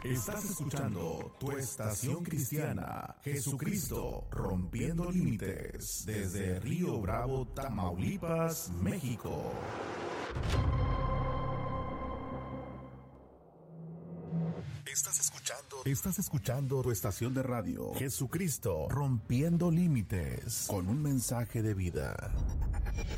Estás escuchando tu estación cristiana, Jesucristo, rompiendo límites, desde Río Bravo, Tamaulipas, México. Estás escuchando tu estación de radio, Jesucristo, rompiendo límites, con un mensaje de vida.